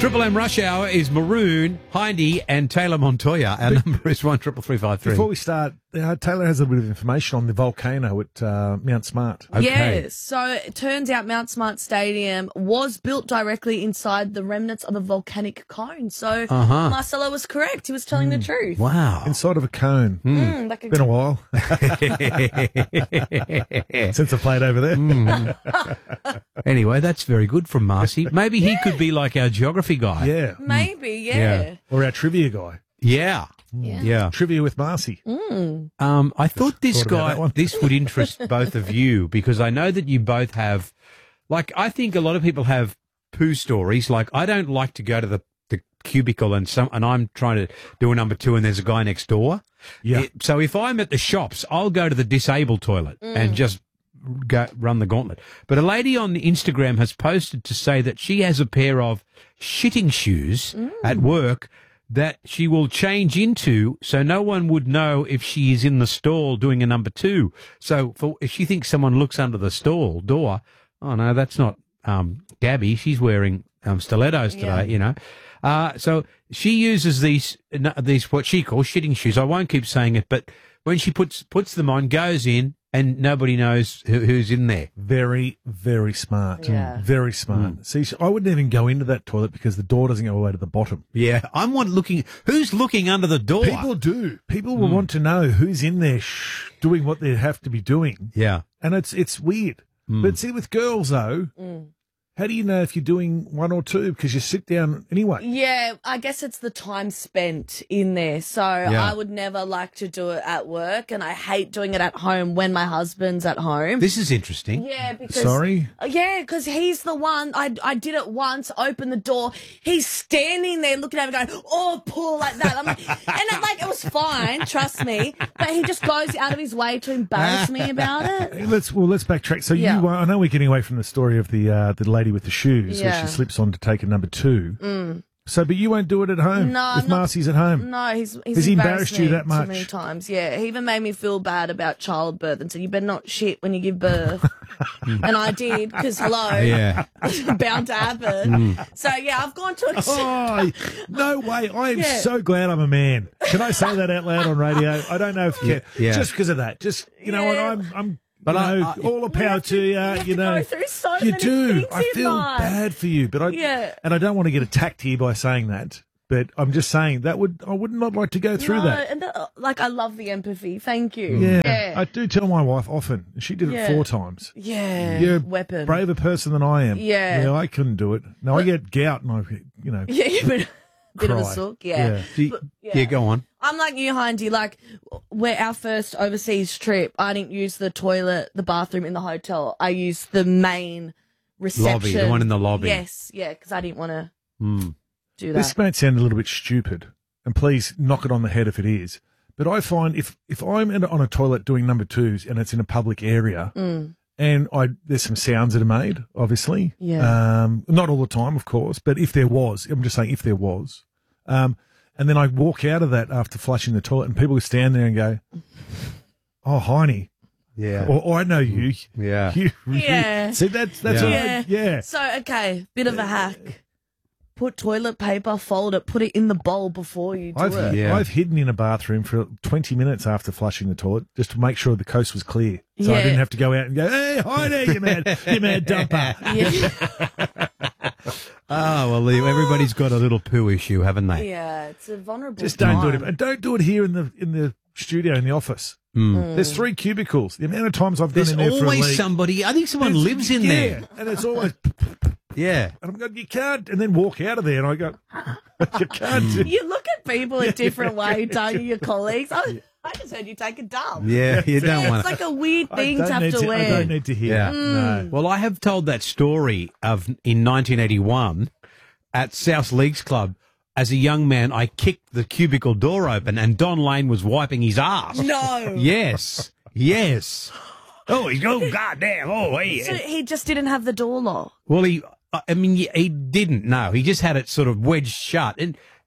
Triple M Rush Hour is Maroon, Hindy and Taylor Montoya. Our number is 133353. Before we start, Taylor has a bit of information on the volcano at Mount Smart. Okay. Yes, so it turns out Mount Smart Stadium was built directly inside the remnants of a volcanic cone. So Marcelo was correct. He was telling the truth. Wow. Inside of a cone. Like Been a while since I played over there. Anyway, that's very good from Marcy. Maybe he could be like our geography guy. Yeah. Maybe, yeah. Or our trivia guy. Yeah. Yeah. Trivia with Marcy. I thought this thought about that guy, one. this would interest both of you because I know that you both have, like, I think a lot of people have poo stories. Like, I don't like to go to the cubicle and I'm trying to do a number 2 and there's a guy next door. Yeah. So if I'm at the shops, I'll go to the disabled toilet and just run the gauntlet. But a lady on Instagram has posted to say that she has a pair of shitting shoes at work that she will change into so no one would know if she is in the stall doing a number 2. So if she thinks someone looks under the stall door, oh no, that's not Gabby. She's wearing stilettos today, you know. So she uses these what she calls shitting shoes. I won't keep saying it, but when she puts them on, goes in, and nobody knows who's in there. Very, very smart. Yeah. Very smart. See, I wouldn't even go into that toilet because the door doesn't go all the way to the bottom. Yeah, I'm looking. Who's looking under the door? People do. People will want to know who's in there doing what they have to be doing. Yeah. And it's weird. But see, with girls, though, how do you know if you're doing 1 or 2? Because you sit down anyway. Yeah, I guess it's the time spent in there. So I would never like to do it at work, and I hate doing it at home when my husband's at home. This is interesting. Yeah, because Sorry? Yeah, because he's the one. I did it once. Opened the door. He's standing there looking at me, going, "Oh, Paul," like that. I'm like, it was fine. Trust me. But he just goes out of his way to embarrass me about it. Let's backtrack. So Yeah. I know we're getting away from the story of the lady with the shoes where Yeah. she slips on to take a number 2. So, but you won't do it at home. No, if I'm not- Marcy's at home. No, he's Has he embarrassed you me that much? Too many times. Yeah, he even made me feel bad about childbirth and said, "You better not shit when you give birth." And I did because Yeah. bound to happen. So yeah, I've gone to a. Oh, no way. I am Yeah. so glad I'm a man. Can I say that out loud on radio? I don't know if you can. Yeah. Just because of that. Just, you know Yeah. what, I'm But all the power to you. have You to know, go through so you many do. things I in feel life. bad for you, but and I don't want to get attacked here by saying that. But I'm just saying I would not like to go through No, that. and I love the empathy. Thank you. Yeah, I do tell my wife often. She did it Yeah. 4 times. Yeah. You're a Weapon. braver person than I am. Yeah. I couldn't do it. No, I get gout and Yeah, you've been a bit of a Cry. sook. Yeah. Yeah, go on. I'm like you, Hindy. Like, where our first overseas trip, I didn't use the toilet, the bathroom in the hotel. I used the main reception. Lobby, the one in the lobby. Yes, yeah, because I didn't want to do that. This might sound a little bit stupid, and please knock it on the head if it is. But I find if I'm on a toilet doing number 2s and it's in a public area, and there's some sounds that are made, obviously. Yeah. Not all the time, of course, but if there was, I'm just saying if there was, and then I walk out of that after flushing the toilet, and people stand there and go, "Oh, Heine." Yeah. Or I know you. Yeah. Yeah. See, that's Yeah. yeah. So, okay, bit of a hack. Put toilet paper, fold it, put it in the bowl before you do it. Yeah. I've hidden in a bathroom for 20 minutes after flushing the toilet just to make sure the coast was clear. So I Yeah. didn't have to go out and go, "Hey, hi there, you mad dumper." Yeah. Oh, well, everybody's got a little poo issue, haven't they? Yeah, it's a vulnerable Just don't do it. time. And don't do it here in the studio, in the office. There's 3 cubicles. The amount of times I've There's gone in there for a always leak. somebody. I think someone lives in there. And it's always, Yeah. and I'm going, "You can't," and then walk out of there, and I go, "You can't." You look at people a different way, don't you, your colleagues? I just heard you take a dump. Yeah, you don't Yeah, want it's to. like a weird I thing don't to have need to I wear. don't need to hear. Yeah. No. Well, I have told that story of in 1981 at South Leagues Club. As a young man, I kicked the cubicle door open and Don Lane was wiping his ass. No. Yes. Yes. Oh, he's goddamn. Oh, hey. So he just didn't have the door lock. Well, he didn't know. He just had it sort of wedged shut. And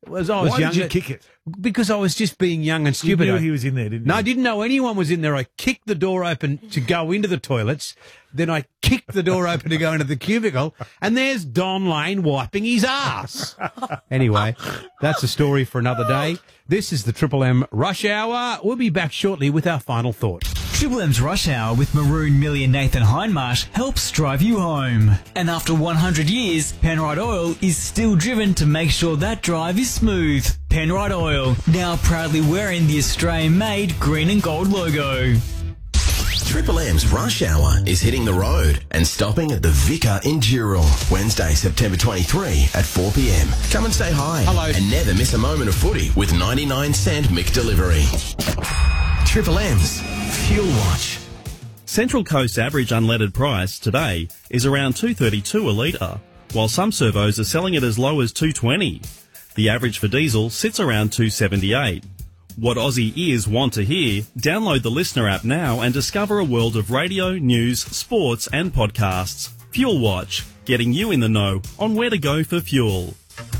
was I was Why young. did you kick it? Because I was just being young and You stupid. knew he was in there, didn't you? No, I didn't know anyone was in there. I kicked the door open to go into the toilets. Then I kicked the door open to go into the cubicle. And there's Don Lane wiping his ass. Anyway, that's a story for another day. This is the Triple M Rush Hour. We'll be back shortly with our final thoughts. Triple M's Rush Hour with Maroon Millie and Nathan Hindmarsh helps drive you home. And after 100 years, Penrite Oil is still driven to make sure that drive is smooth. Penrite Oil, now proudly wearing the Australian-made green and gold logo. Triple M's Rush Hour is hitting the road and stopping at the Vicar in Dural, Wednesday, September 23 at 4 p.m. Come and say hi. Hello. And never miss a moment of footy with 99-cent Mick delivery. Triple M's Fuel Watch. Central Coast average unleaded price today is around $2.32 a litre, while some servos are selling it as low as $2.20. The average for diesel sits around $2.78. What Aussie ears want to hear? Download the Listener app now and discover a world of radio, news, sports and podcasts. Fuel Watch, getting you in the know on where to go for fuel.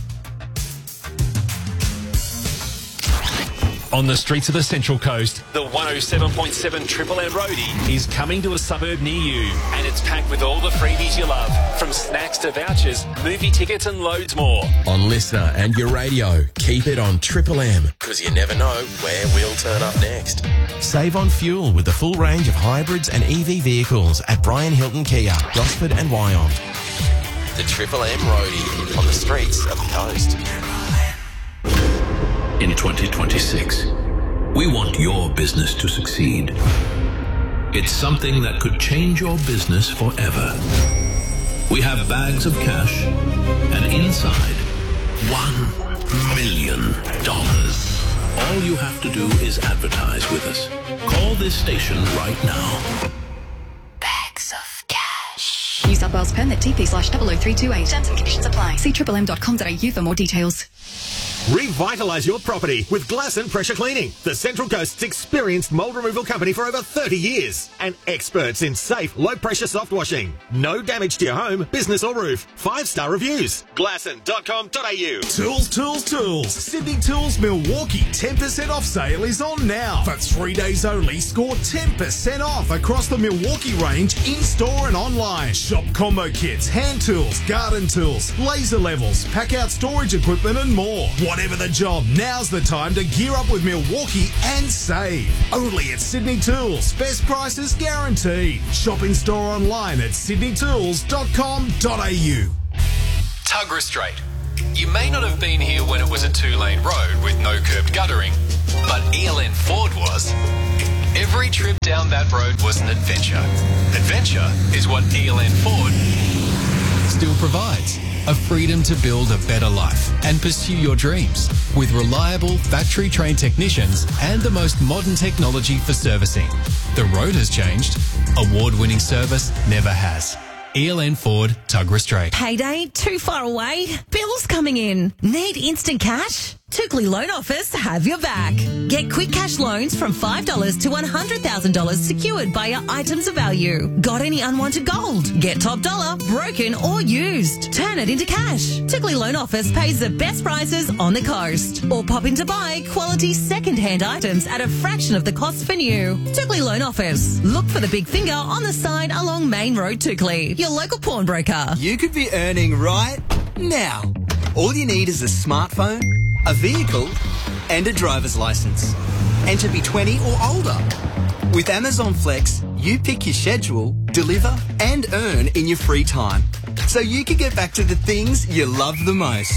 On the streets of the Central Coast, the 107.7 Triple M Roadie is coming to a suburb near you. And it's packed with all the freebies you love, from snacks to vouchers, movie tickets and loads more. On Listener and your radio, keep it on Triple M, because you never know where we'll turn up next. Save on fuel with the full range of hybrids and EV vehicles at Brian Hilton Kia, Gosford and Wyong. The Triple M Roadie on the streets of the coast. In 2026, we want your business to succeed. It's something that could change your business forever. We have bags of cash and inside, $1 million. All you have to do is advertise with us. Call this station right now. Bags of cash. New South Wales permit TP/00328. Terms and conditions apply. See triplem.com.au for more details. Revitalise your property with Glass and Pressure Cleaning, the Central Coast's experienced mould removal company for over 30 years and experts in safe, low-pressure soft washing. No damage to your home, business or roof. 5-star reviews. Glasson.com.au. Tools, tools, tools. Sydney Tools Milwaukee 10% off sale is on now. For 3 days only, score 10% off across the Milwaukee range in-store and online. Shop combo kits, hand tools, garden tools, laser levels, pack-out storage equipment and more. Whatever the job, now's the time to gear up with Milwaukee and save. Only at Sydney Tools. Best prices guaranteed. Shop in store online at sydneytools.com.au. Tuggerah Strait. You may not have been here when it was a 2-lane road with no curbed guttering, but ELN Ford was. Every trip down that road was an adventure. Adventure is what ELN Ford still provides. A freedom to build a better life and pursue your dreams with reliable factory-trained technicians and the most modern technology for servicing. The road has changed. Award-winning service never has. ELN Ford, Tuggerah Strait. Payday too far away? Bills coming in? Need instant cash? Tookley Loan Office have your back. Get quick cash loans from $5 to $100,000 secured by your items of value. Got any unwanted gold? Get top dollar, broken or used. Turn it into cash. Tookley Loan Office pays the best prices on the coast. Or pop in to buy quality second-hand items at a fraction of the cost for new. Tookley Loan Office. Look for the big finger on the side along Main Road, Tookley. Your local pawnbroker. You could be earning right now. All you need is a smartphone, a vehicle, and a driver's license. And to be 20 or older. With Amazon Flex, you pick your schedule, deliver, and earn in your free time. So you can get back to the things you love the most.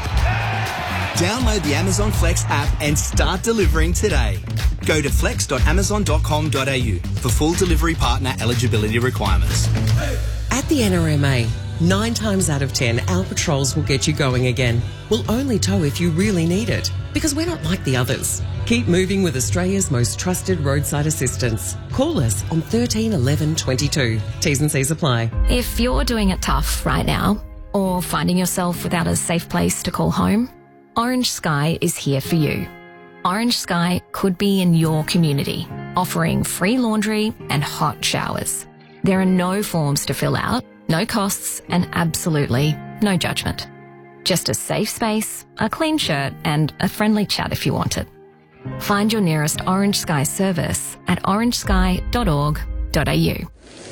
Download the Amazon Flex app and start delivering today. Go to flex.amazon.com.au for full delivery partner eligibility requirements. At the NRMA, 9 times out of 10, our patrols will get you going again. We'll only tow if you really need it, because we're not like the others. Keep moving with Australia's most trusted roadside assistance. Call us on 13 11 22. T's and C's apply. If you're doing it tough right now, or finding yourself without a safe place to call home, Orange Sky is here for you. Orange Sky could be in your community, offering free laundry and hot showers. There are no forms to fill out, no costs, and absolutely no judgment. Just a safe space, a clean shirt, and a friendly chat if you want it. Find your nearest Orange Sky service at orangesky.org.au.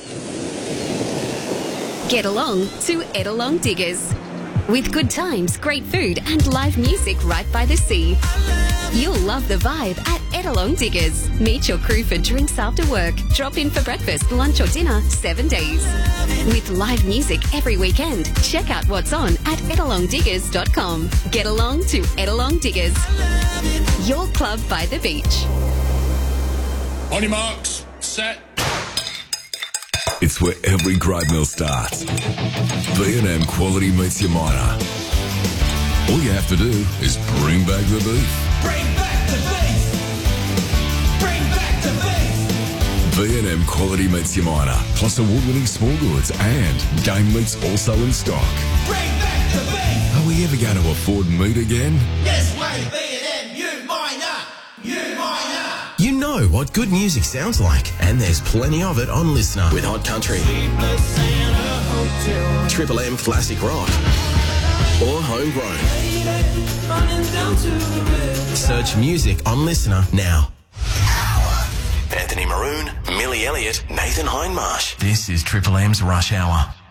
Get along to Etalong Diggers. With good times, great food and live music right by the sea. You'll love the vibe at Etalong Diggers. Meet your crew for drinks after work. Drop in for breakfast, lunch or dinner 7 days. With live music every weekend. Check out what's on at etalongdiggers.com. Get along to Etalong Diggers. Your club by the beach. On your marks, set. It's where every grind meal starts. B&M Quality Meats Your Miner. All you have to do is bring back the beef. Bring back the beef. Bring back the beef. B&M Quality Meats Your Miner, plus award-winning small goods and game meats also in stock. Bring back the beef. Are we ever going to afford meat again? Yes way, B&M, you miner. You miner. You know what good music sounds like, and there's plenty of it on Listener with Hot Country, Triple M Classic Rock, or Homegrown. Search music on Listener now. Anthony Maroon, Millie Elliott, Nathan Hindmarsh. This is Triple M's Rush Hour.